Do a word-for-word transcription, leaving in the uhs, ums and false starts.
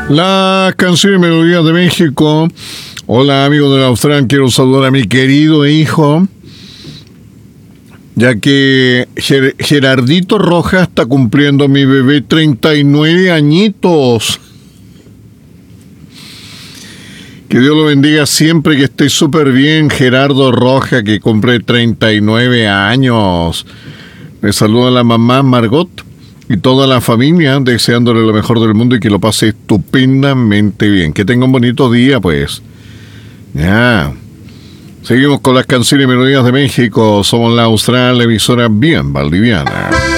Las canciones y melodías de México. Hola amigos de la Austral, quiero saludar a mi querido hijo, ya que Ger- Gerardito Rojas está cumpliendo, mi bebé, treinta y nueve añitos. Que Dios lo bendiga siempre, que esté súper bien, Gerardo Rojas, que cumple treinta y nueve años. Le saluda a la mamá Margot y toda la familia, deseándole lo mejor del mundo y que lo pase estupendamente bien. Que tenga un bonito día, pues. Ya. Seguimos con las canciones y melodías de México. Somos la Austral, emisora bien valdiviana.